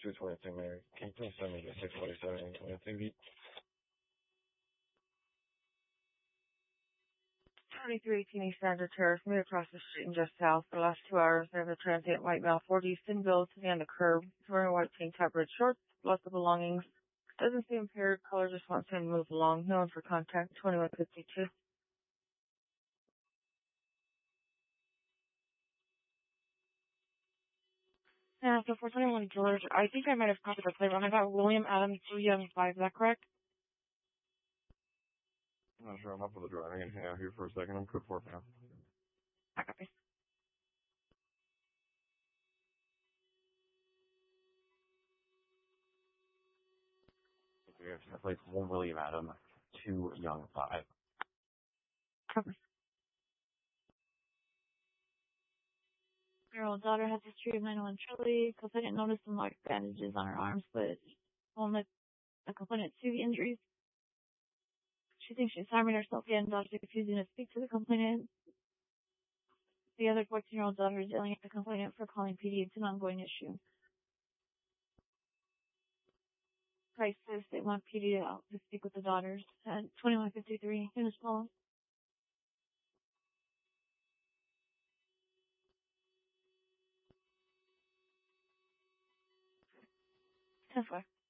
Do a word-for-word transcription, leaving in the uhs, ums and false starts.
two twenty-two, Mary. Can you please send me the six forty-seven and twenty-two beat? twenty-three eighteen East Sandra Terrace, made across the street and just south. For the last two hours, I have a transient white male, Ford Easton Bill, sitting on the curb, wearing a white tank top, red shorts, lots of belongings. Doesn't seem impaired, color just wants him to move along. No one for contact, twenty-one fifty-two. Yeah, so for twenty-one George, I think I might have copied the plate wrong. I got William Adams, two young five, is that correct? I'm not sure. I'm up for the driving and hang out here for a second. I'm code four now. I copy. We have like one William Adams, two young five. Copy. Your old daughter has history of nine one Charlie. Complainant noticed some large bandages on her arms, but won't let the complainant see the injuries. She thinks she's harming herself again. Daughter's refusing to speak to the complainant. The other fourteen-year-old daughter is yelling at the complainant for calling P D. It's an ongoing issue. Price says they want P D out to speak with the daughters at twenty-one fifty-three in as follows. ten four.